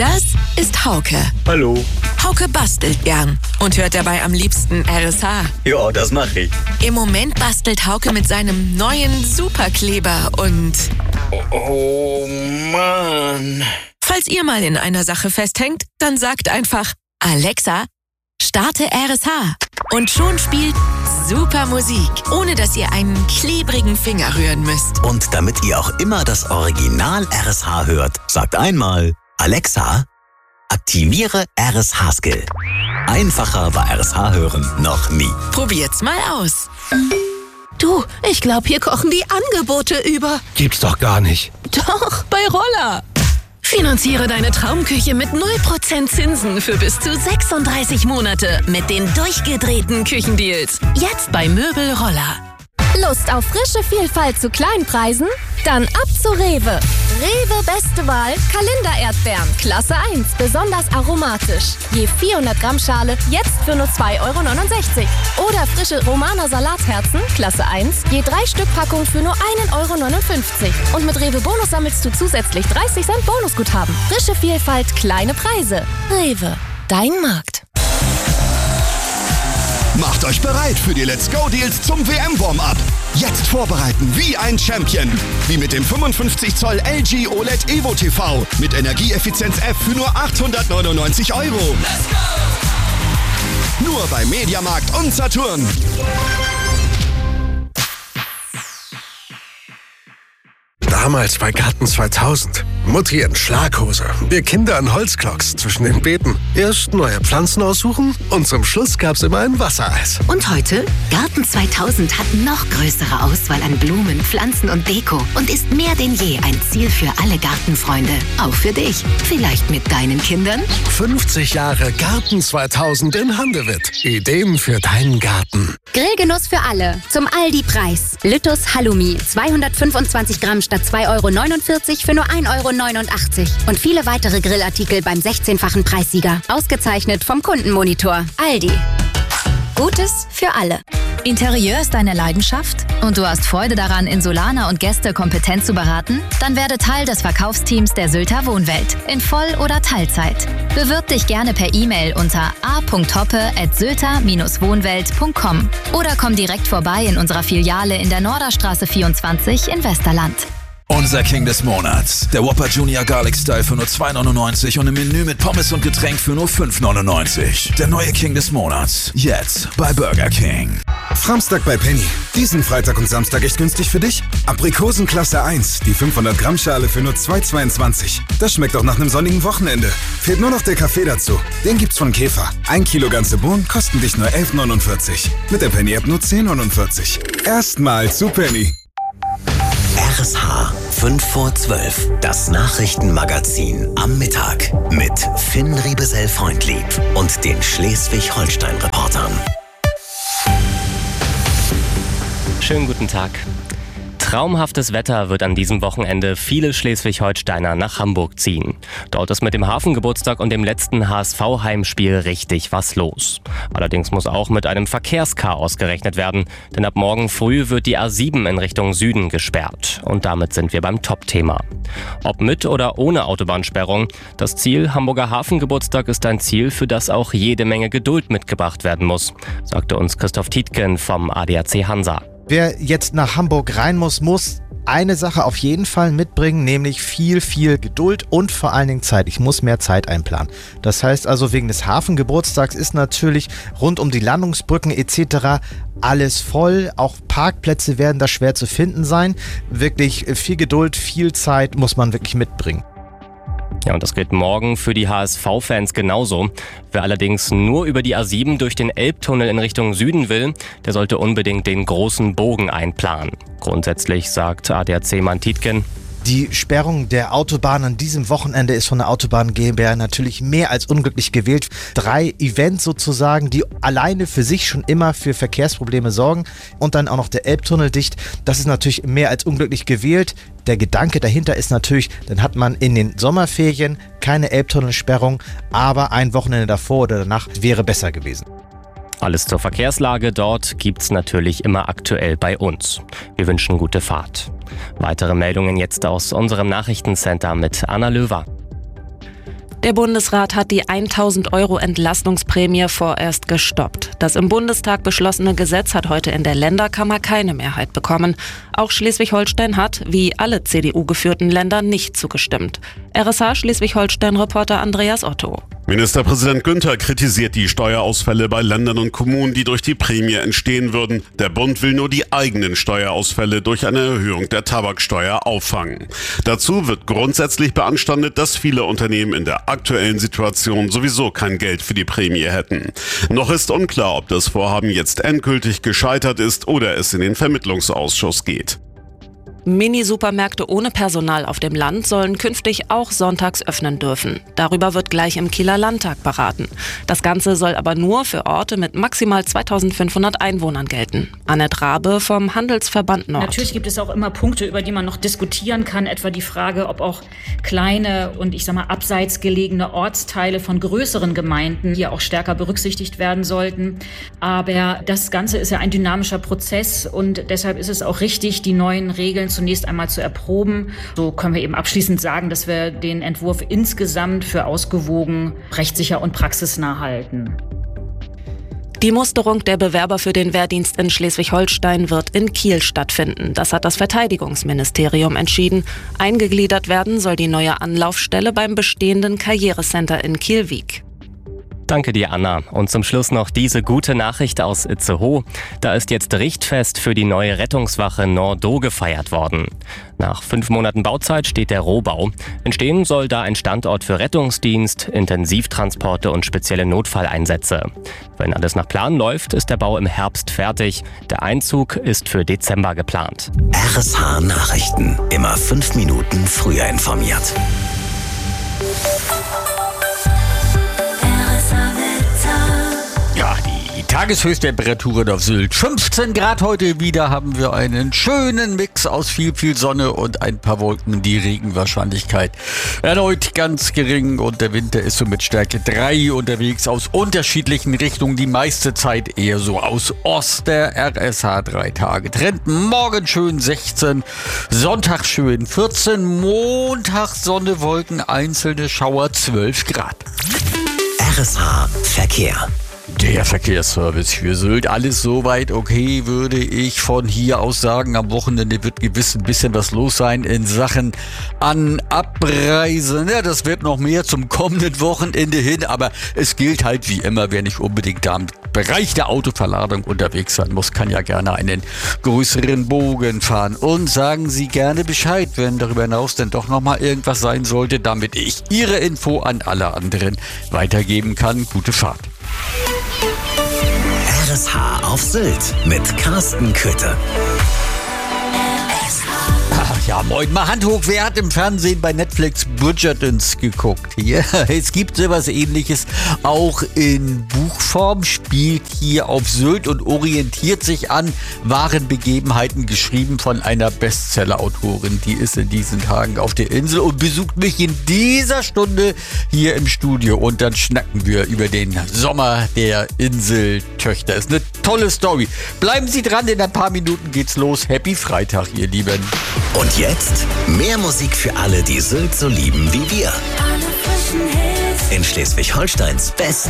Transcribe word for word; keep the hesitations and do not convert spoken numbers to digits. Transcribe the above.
Das ist Hauke. Hallo. Hauke bastelt gern und hört dabei am liebsten R S H. Ja, das mache ich. Im Moment bastelt Hauke mit seinem neuen Superkleber und... Oh, oh Mann. Falls ihr mal in einer Sache festhängt, dann sagt einfach: Alexa, starte R S H. Und schon spielt super Musik, ohne dass ihr einen klebrigen Finger rühren müsst. Und damit ihr auch immer das Original R S H hört, sagt einmal: Alexa, aktiviere R S H-Skill. Einfacher war R S H hören noch nie. Probiert's mal aus. Du, ich glaube, hier kochen die Angebote über. Gibt's doch gar nicht. Doch, bei Roller. Finanziere deine Traumküche mit null Prozent Zinsen für bis zu sechsunddreißig Monate mit den durchgedrehten Küchendeals. Jetzt bei Möbel Roller. Lust auf frische Vielfalt zu Kleinpreisen? Dann ab zu Rewe. Rewe beste Wahl, Kalender-Erdbeeren, Klasse eins, besonders aromatisch. Je vierhundert Gramm Schale, jetzt für nur zwei Euro neunundsechzig. Oder frische Romaner Salatherzen, Klasse eins, je drei Stück Packung für nur ein Euro neunundfünfzig. Und mit Rewe Bonus sammelst du zusätzlich dreißig Cent Bonusguthaben. Frische Vielfalt, kleine Preise. Rewe, dein Markt. Macht euch bereit für die Let's Go Deals zum W M-Warm-Up. Jetzt vorbereiten wie ein Champion. Wie mit dem fünfundfünfzig Zoll L G O L E D Evo T V mit Energieeffizienz F für nur achthundertneunundneunzig Euro. Let's go! Nur bei Mediamarkt und Saturn. Damals bei Garten zweitausend. Mutti in Schlaghose, wir Kinder an Holzklocks zwischen den Beeten. Erst neue Pflanzen aussuchen und zum Schluss gab's immer ein Wassereis. Und heute? Garten zweitausend hat noch größere Auswahl an Blumen, Pflanzen und Deko und ist mehr denn je ein Ziel für alle Gartenfreunde. Auch für dich. Vielleicht mit deinen Kindern? fünfzig Jahre Garten zweitausend in Handewitt. Ideen für deinen Garten. Grillgenuss für alle. Zum Aldi-Preis. Lüttus Halloumi. zweihundertfünfundzwanzig Gramm statt zwei Euro neunundvierzig für nur ein Euro neunundachtzig. Und viele weitere Grillartikel beim sechzehnfachen Preissieger. Ausgezeichnet vom Kundenmonitor. Aldi. Gutes für alle. Interieur ist deine Leidenschaft und du hast Freude daran, Insulaner und Gäste kompetent zu beraten? Dann werde Teil des Verkaufsteams der Sylter Wohnwelt in Voll- oder Teilzeit. Bewirb dich gerne per E-Mail unter a punkt hoppe at sylter wohnwelt punkt com oder komm direkt vorbei in unserer Filiale in der Norderstraße vierundzwanzig in Westerland. Unser King des Monats. Der Whopper Junior Garlic Style für nur zwei neunundneunzig und im Menü mit Pommes und Getränk für nur fünf neunundneunzig. Der neue King des Monats. Jetzt bei Burger King. Samstag bei Penny. Diesen Freitag und Samstag echt günstig für dich? Aprikosen Klasse eins, die fünfhundert Gramm Schale für nur zwei zweiundzwanzig. Das schmeckt auch nach einem sonnigen Wochenende. Fehlt nur noch der Kaffee dazu. Den gibt's von Käfer. Ein Kilo ganze Bohnen kosten dich nur elf neunundvierzig. Mit der Penny-App nur zehn neunundvierzig. Erstmal zu Penny. R S H fünf vor zwölf, das Nachrichtenmagazin am Mittag mit Finn Riebesell-Freundlieb und den Schleswig-Holstein-Reportern. Schönen guten Tag. Traumhaftes Wetter wird an diesem Wochenende viele Schleswig-Holsteiner nach Hamburg ziehen. Dort ist mit dem Hafengeburtstag und dem letzten H S V-Heimspiel richtig was los. Allerdings muss auch mit einem Verkehrschaos gerechnet werden, denn ab morgen früh wird die A sieben in Richtung Süden gesperrt. Und damit sind wir beim Top-Thema. Ob mit oder ohne Autobahnsperrung, das Ziel Hamburger Hafengeburtstag ist ein Ziel, für das auch jede Menge Geduld mitgebracht werden muss, sagte uns Christoph Tietgen vom A D A C Hansa. Wer jetzt nach Hamburg rein muss, muss eine Sache auf jeden Fall mitbringen, nämlich viel, viel Geduld und vor allen Dingen Zeit. Ich muss mehr Zeit einplanen. Das heißt also, wegen des Hafengeburtstags ist natürlich rund um die Landungsbrücken et cetera alles voll. Auch Parkplätze werden da schwer zu finden sein. Wirklich viel Geduld, viel Zeit muss man wirklich mitbringen. Ja, und das gilt morgen für die H S V-Fans genauso. Wer allerdings nur über die A sieben durch den Elbtunnel in Richtung Süden will, der sollte unbedingt den großen Bogen einplanen. Grundsätzlich sagt A D A C-Mann Tietgen: Die Sperrung der Autobahn an diesem Wochenende ist von der Autobahn GmbH natürlich mehr als unglücklich gewählt. Drei Events sozusagen, die alleine für sich schon immer für Verkehrsprobleme sorgen und dann auch noch der Elbtunnel dicht. Das ist natürlich mehr als unglücklich gewählt. Der Gedanke dahinter ist natürlich, dann hat man in den Sommerferien keine Elbtunnelsperrung, aber ein Wochenende davor oder danach wäre besser gewesen. Alles zur Verkehrslage dort gibt's natürlich immer aktuell bei uns. Wir wünschen gute Fahrt. Weitere Meldungen jetzt aus unserem Nachrichtencenter mit Anna Löwer. Der Bundesrat hat die tausend Euro Entlastungsprämie vorerst gestoppt. Das im Bundestag beschlossene Gesetz hat heute in der Länderkammer keine Mehrheit bekommen. Auch Schleswig-Holstein hat, wie alle C D U-geführten Länder, nicht zugestimmt. R S H Schleswig-Holstein-Reporter Andreas Otto. Ministerpräsident Günther kritisiert die Steuerausfälle bei Ländern und Kommunen, die durch die Prämie entstehen würden. Der Bund will nur die eigenen Steuerausfälle durch eine Erhöhung der Tabaksteuer auffangen. Dazu wird grundsätzlich beanstandet, dass viele Unternehmen in der aktuellen Situation sowieso kein Geld für die Prämie hätten. Noch ist unklar, ob das Vorhaben jetzt endgültig gescheitert ist oder es in den Vermittlungsausschuss geht. Mini-Supermärkte ohne Personal auf dem Land sollen künftig auch sonntags öffnen dürfen. Darüber wird gleich im Kieler Landtag beraten. Das Ganze soll aber nur für Orte mit maximal zweitausendfünfhundert Einwohnern gelten. Annette Rabe vom Handelsverband Nord. Natürlich gibt es auch immer Punkte, über die man noch diskutieren kann. Etwa die Frage, ob auch kleine und ich sag mal abseits gelegene Ortsteile von größeren Gemeinden hier auch stärker berücksichtigt werden sollten. Aber das Ganze ist ja ein dynamischer Prozess und deshalb ist es auch richtig, die neuen Regeln zunächst einmal zu erproben. So können wir eben abschließend sagen, dass wir den Entwurf insgesamt für ausgewogen, rechtssicher und praxisnah halten. Die Musterung der Bewerber für den Wehrdienst in Schleswig-Holstein wird in Kiel stattfinden. Das hat das Verteidigungsministerium entschieden. Eingegliedert werden soll die neue Anlaufstelle beim bestehenden Karrierecenter in Kiel-Wiek. Danke dir, Anna. Und zum Schluss noch diese gute Nachricht aus Itzehoe. Da ist jetzt Richtfest für die neue Rettungswache Nordau gefeiert worden. Nach fünf Monaten Bauzeit steht der Rohbau. Entstehen soll da ein Standort für Rettungsdienst, Intensivtransporte und spezielle Notfalleinsätze. Wenn alles nach Plan läuft, ist der Bau im Herbst fertig. Der Einzug ist für Dezember geplant. R S H Nachrichten. Immer fünf Minuten früher informiert. Ja, die Tageshöchsttemperaturen auf Sylt. fünfzehn Grad heute wieder, haben wir einen schönen Mix aus viel, viel Sonne und ein paar Wolken. Die Regenwahrscheinlichkeit erneut ganz gering und der Winter ist so mit Stärke drei unterwegs aus unterschiedlichen Richtungen. Die meiste Zeit eher so aus Ost. Der R S H drei Tage Trend. Morgen schön sechzehn, Sonntag schön vierzehn, Montag Sonne, Wolken, einzelne Schauer zwölf Grad. R S H Verkehr. Der Verkehrsservice für Sylt, alles soweit okay, würde ich von hier aus sagen. Am Wochenende wird gewiss ein bisschen was los sein in Sachen an Abreisen. Ja, das wird noch mehr zum kommenden Wochenende hin, aber es gilt halt wie immer, wer nicht unbedingt da im Bereich der Autoverladung unterwegs sein muss, kann ja gerne einen größeren Bogen fahren. Und sagen Sie gerne Bescheid, wenn darüber hinaus denn doch nochmal irgendwas sein sollte, damit ich Ihre Info an alle anderen weitergeben kann. Gute Fahrt. R S H auf Sylt mit Carsten Köthe. Ach ja, moin, mal Hand hoch. Wer hat im Fernsehen bei Netflix Bridgertons geguckt? Ja, es gibt sowas Ähnliches auch in Buchform, spielt hier auf Sylt und orientiert sich an wahren Begebenheiten, geschrieben von einer Bestseller-Autorin. Die ist in diesen Tagen auf der Insel und besucht mich in dieser Stunde hier im Studio. Und dann schnacken wir über den Sommer der Inseltöchter. Ist eine tolle Story. Bleiben Sie dran, in ein paar Minuten geht's los. Happy Freitag, ihr Lieben. Und jetzt mehr Musik für alle, die Sylt so lieben wie wir. In Schleswig-Holsteins Best